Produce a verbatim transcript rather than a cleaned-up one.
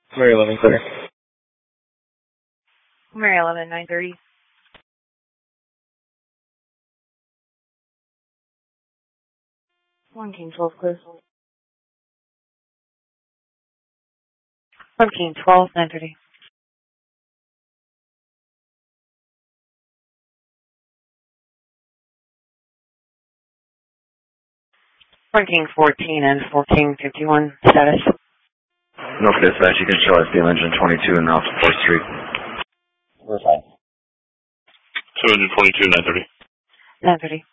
Mary eleven, clear. Mary eleven, nine thirty. One King twelve, clear. One King twelve, nine thirty. One King fourteen and four King fifty-one, status. No dispatch, you can show us the engine twenty-two and off fourth Street. We're fine. two twenty-two, nine thirty. nine thirty.